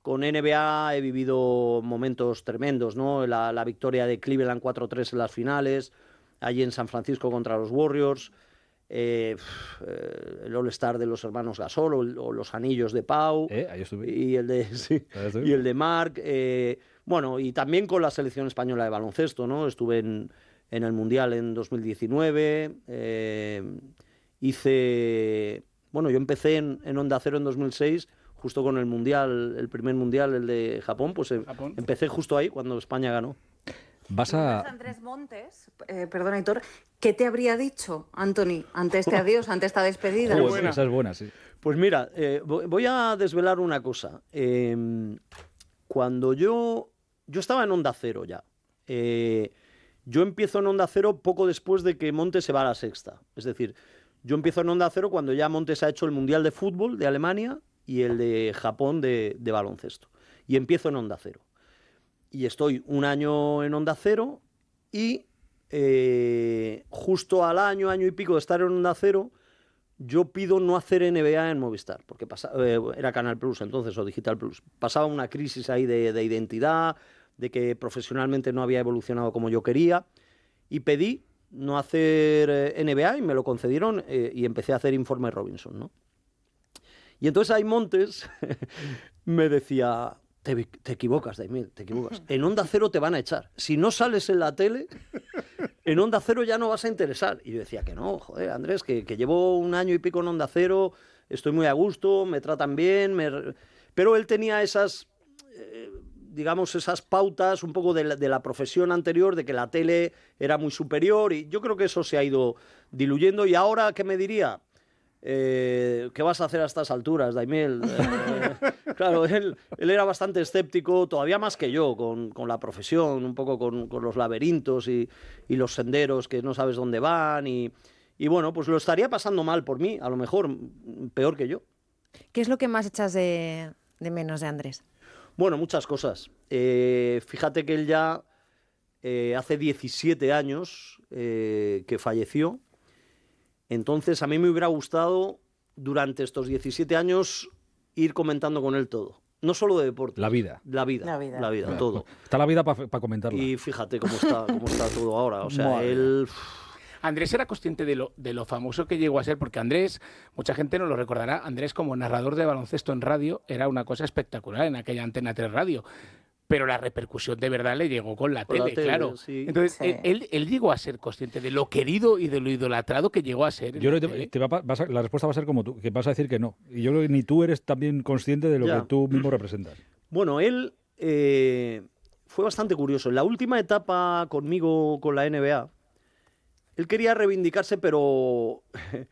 con NBA he vivido momentos tremendos, ¿no? La victoria de Cleveland 4-3 en las finales, allí en San Francisco contra los Warriors, el All-Star de los hermanos Gasol o los anillos de Pau Ahí estuve. y el de Marc. Bueno, y también con la selección española de baloncesto, ¿no? Estuve en el Mundial en 2019, yo empecé en Onda Cero en 2006, justo con el Mundial, el primer Mundial, el de Japón, pues empecé justo ahí, cuando España ganó. Andrés Montes, perdona, Aitor, ¿qué te habría dicho, Anthony, ante este adiós, ante esta despedida? Esa es buena, sí. Pues mira, voy a desvelar una cosa. Cuando yo estaba en Onda Cero ya, yo empiezo en Onda Cero poco después de que Montes se va a La Sexta. Es decir, yo empiezo en Onda Cero cuando ya Montes ha hecho el Mundial de Fútbol de Alemania y el de Japón de baloncesto. Y empiezo en Onda Cero. Y estoy un año en Onda Cero y justo al año y pico de estar en Onda Cero, yo pido no hacer NBA en Movistar, porque era Canal Plus entonces, o Digital Plus. Pasaba una crisis ahí de identidad, de que profesionalmente no había evolucionado como yo quería, y pedí no hacer NBA y me lo concedieron y empecé a hacer Informe Robinson, ¿no? Y entonces ahí Montes me decía... Te equivocas, Daimiel, te equivocas. En Onda Cero te van a echar. Si no sales en la tele, en Onda Cero ya no vas a interesar. Y yo decía que no, joder, Andrés, que llevo un año y pico en Onda Cero, estoy muy a gusto, me tratan bien, pero él tenía esas, esas pautas un poco de la profesión anterior, de que la tele era muy superior, y yo creo que eso se ha ido diluyendo. Y ahora, ¿qué me diría? ¿Qué vas a hacer a estas alturas, Daimiel? Claro, él era bastante escéptico, todavía más que yo, con la profesión, un poco con los laberintos y los senderos que no sabes dónde van. Y bueno, pues lo estaría pasando mal por mí, a lo mejor peor que yo. ¿Qué es lo que más echas de menos de Andrés? Bueno, muchas cosas. Fíjate que él ya hace 17 años que falleció. Entonces, a mí me hubiera gustado, durante estos 17 años, ir comentando con él todo. No solo de deporte. La vida, todo. Está la vida para comentarla. Y fíjate cómo está todo ahora. O sea, él... Andrés era consciente de lo famoso que llegó a ser, porque Andrés, mucha gente no lo recordará, Andrés como narrador de baloncesto en radio era una cosa espectacular en aquella Antena 3 Radio. Pero la repercusión de verdad le llegó con la tele, claro. Sí. Entonces, sí. Él llegó a ser consciente de lo querido y de lo idolatrado que llegó a ser. Yo creo que la respuesta va a ser como tú, que vas a decir que no. Y yo creo que ni tú eres también consciente de lo que tú mismo representas. Bueno, él fue bastante curioso. En la última etapa conmigo con la NBA, él quería reivindicarse, pero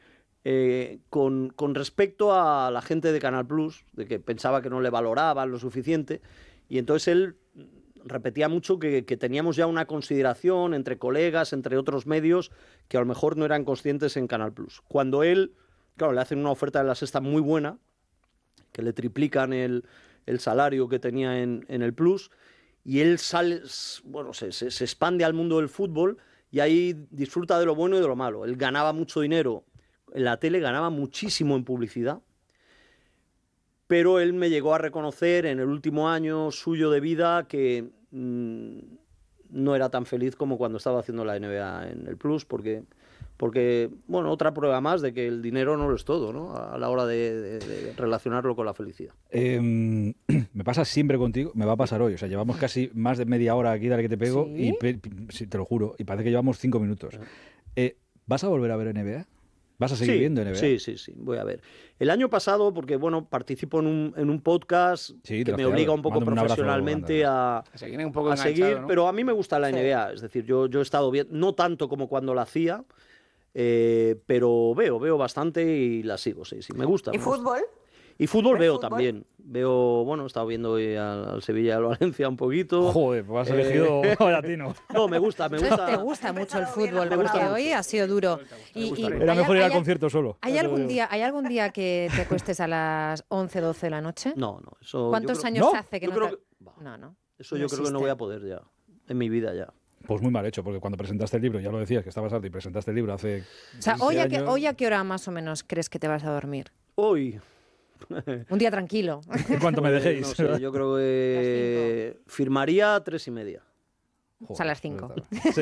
con respecto a la gente de Canal Plus, de que pensaba que no le valoraban lo suficiente. Y entonces él repetía mucho que teníamos ya una consideración entre colegas, entre otros medios, que a lo mejor no eran conscientes en Canal Plus. Cuando él, claro, le hacen una oferta de La Sexta muy buena, que le triplican el salario que tenía en el Plus, y él sale, bueno, se expande al mundo del fútbol y ahí disfruta de lo bueno y de lo malo. Él ganaba mucho dinero en la tele, ganaba muchísimo en publicidad, pero él me llegó a reconocer en el último año suyo de vida que no era tan feliz como cuando estaba haciendo la NBA en el Plus, porque bueno, otra prueba más de que el dinero no lo es todo, ¿no? A la hora de relacionarlo con la felicidad. Me pasa siempre contigo, me va a pasar hoy. O sea, llevamos casi más de media hora aquí, dale que te pego, ¿Sí? Sí, te lo juro, y parece que llevamos 5 minutos. ¿Vas a volver a ver NBA? ¿Vas a seguir viendo NBA? Sí, voy a ver. El año pasado, porque bueno, participo en un podcast que me obliga un poco profesionalmente a seguir, ¿no? Pero a mí me gusta la NBA, es decir, yo he estado bien, no tanto como cuando la hacía, pero veo bastante y la sigo, sí, me gusta. ¿Y fútbol? Y fútbol veo también. Bueno, he estado viendo hoy al Sevilla y al Valencia un poquito. Joder, pues has elegido latino. No, me gusta. Te gusta mucho el fútbol, porque hoy ha sido duro. Era mejor ir al concierto solo. ¿Hay algún día que te acuestes a las 11, 12 de la noche? No, eso... ¿Cuántos años hace que no te...? No. Eso yo creo que no voy a poder ya, en mi vida ya. Pues muy mal hecho, porque cuando presentaste el libro, ya lo decías, que estabas alto y presentaste el libro hace... O sea, ¿hoy a qué hora más o menos crees que te vas a dormir? Hoy... Un día tranquilo. En cuanto me dejéis. No sé, yo creo que firmaría 3:30. O sea, a las 5. Sí.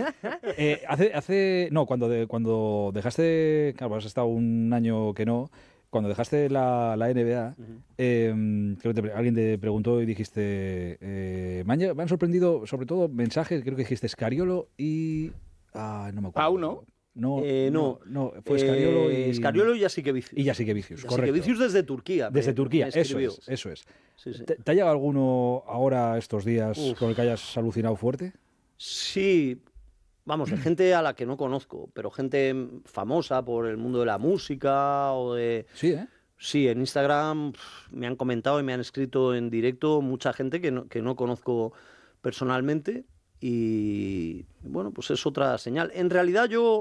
Cuando dejaste, claro, has estado un año que no, cuando dejaste la NBA, creo que alguien te preguntó y dijiste, me han sorprendido sobre todo mensajes, creo que dijiste Scariolo y... no me acuerdo. Pau, ¿no? No, fue Scariolo y... Scariolo y Jasikevičius. Y Jasikevičius, correcto. Jasikevičius desde Turquía. Desde Turquía, eso es. Sí, sí. ¿Te ha llegado alguno ahora estos días con el que hayas alucinado fuerte? Sí, vamos, de gente a la que no conozco, pero gente famosa por el mundo de la música o de... Sí, ¿eh? Sí, en Instagram me han comentado y me han escrito en directo mucha gente que no conozco personalmente y, bueno, pues es otra señal. En realidad yo,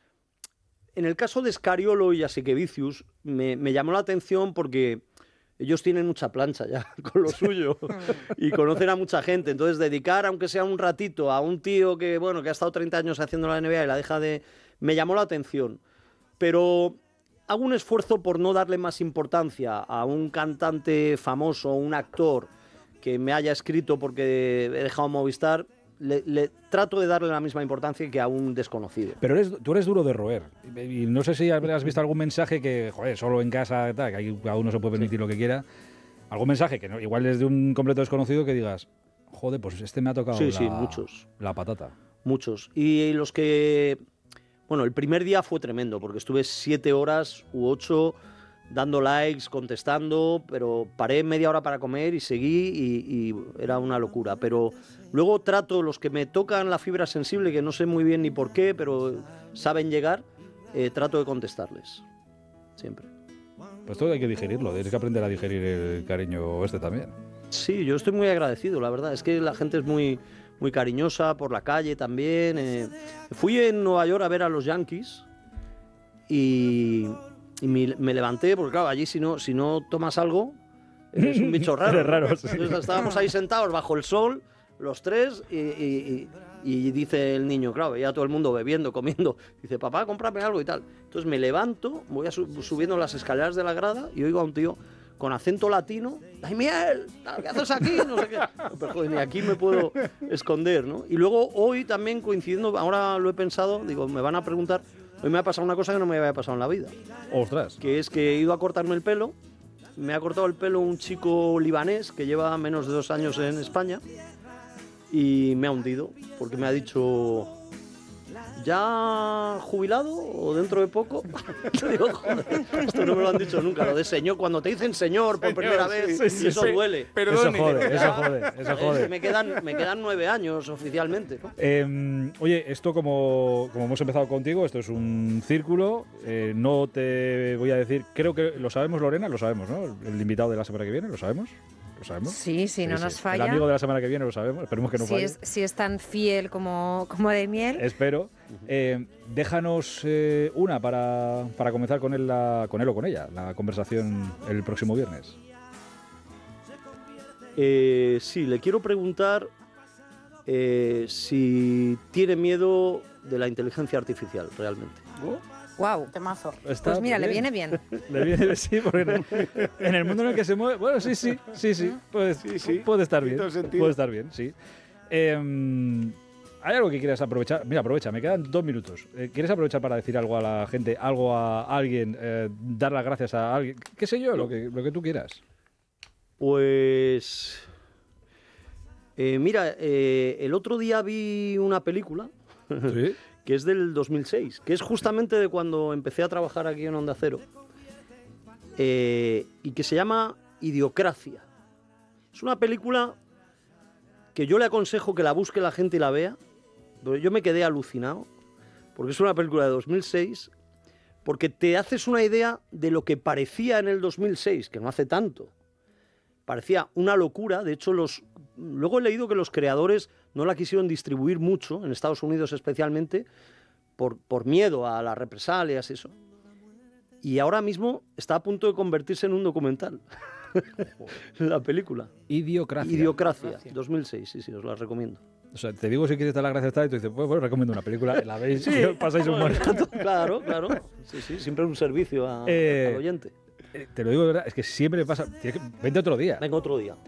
en el caso de Scariolo y Jasikevičius, me llamó la atención porque ellos tienen mucha plancha ya con lo suyo y conocen a mucha gente. Entonces, dedicar, aunque sea un ratito, a un tío que, bueno, que ha estado 30 años haciendo la NBA y la deja de... Me llamó la atención. Pero hago un esfuerzo por no darle más importancia a un cantante famoso, un actor que me haya escrito porque he dejado Movistar. Le trato de darle la misma importancia que a un desconocido. Pero tú eres duro de roer. Y no sé si has visto algún mensaje que, joder, solo en casa, tal, que ahí cada uno se puede permitir lo que quiera. Algún mensaje que no, igual es de un completo desconocido que digas, joder, pues este me ha tocado muchos. La patata. Muchos. Y los que... Bueno, el primer día fue tremendo, porque estuve 7 horas u 8 dando likes, contestando, pero paré media hora para comer y seguí y era una locura. Pero luego trato, los que me tocan la fibra sensible, que no sé muy bien ni por qué, pero saben llegar, trato de contestarles. Siempre. Pues todo hay que digerirlo, tienes que aprender a digerir el cariño también. Sí, yo estoy muy agradecido, la verdad. Es que la gente es muy cariñosa por la calle también. Fui en Nueva York a ver a los Yankees y me levanté, porque claro, allí si no tomas algo, eres un bicho raro. Eres raro, sí. Entonces, estábamos ahí sentados bajo el sol, los tres, y dice el niño, claro, veía a todo el mundo bebiendo, comiendo, dice, papá, cómprame algo y tal. Entonces me levanto, voy subiendo las escaleras de la grada y oigo a un tío con acento latino, ¡Daimiel! ¿Qué haces aquí? No sé qué. Pero joder, ni aquí me puedo esconder, ¿no? Y luego hoy también coincidiendo, ahora lo he pensado, digo, me van a preguntar, hoy me ha pasado una cosa que no me había pasado en la vida. ¡Ostras! Que es que he ido a cortarme el pelo, me ha cortado el pelo un chico libanés que lleva menos de 2 años en España y me ha hundido, porque me ha dicho... ¿Ya jubilado o dentro de poco? Digo, joder, esto no me lo han dicho nunca. Lo de señor, cuando te dicen señor por primera vez, y eso duele. Perdón, Eso jode. Me quedan 9 años oficialmente, ¿no? Oye, esto como hemos empezado contigo, esto es un círculo. No te voy a decir, creo que lo sabemos, Lorena, lo sabemos, ¿no? El invitado de la semana que viene, ¿lo sabemos? ¿Lo sabemos? Sí, no nos falla. El amigo de la semana que viene lo sabemos, esperemos que no falle. Si es tan fiel como Daimiel. Espero. Déjanos una para comenzar con él o con ella, la conversación el próximo viernes. Sí, le quiero preguntar si tiene miedo de la inteligencia artificial, realmente. ¡Guau! Temazo. Pues mira, le viene bien. Le viene bien, sí, porque en el mundo en el que se mueve... Bueno, sí. Puede estar bien. Puede estar bien, sí. ¿Hay algo que quieras aprovechar? Mira, aprovecha, me quedan 2 minutos. ¿Quieres aprovechar para decir algo a la gente, algo a alguien, dar las gracias a alguien? ¿Qué sé yo? Lo que tú quieras. Pues... mira, el otro día vi una película... ¿Sí? que es del 2006, que es justamente de cuando empecé a trabajar aquí en Onda Cero, y que se llama Idiocracia. Es una película que yo le aconsejo que la busque la gente y la vea, pero yo me quedé alucinado, porque es una película de 2006, porque te haces una idea de lo que parecía en el 2006, que no hace tanto. Parecía una locura, de hecho luego he leído que los creadores no la quisieron distribuir mucho, en Estados Unidos especialmente, por miedo a las represalias y eso. Y ahora mismo está a punto de convertirse en un documental, la película. Idiocracia, 2006, sí, os la recomiendo. O sea, te digo si quieres dar las gracias y tú dices, pues recomiendo una película, la veis y pasáis un buen rato. Claro, sí, siempre un servicio al oyente. te lo digo de verdad, es que siempre me pasa. Vente otro día. Venga otro día.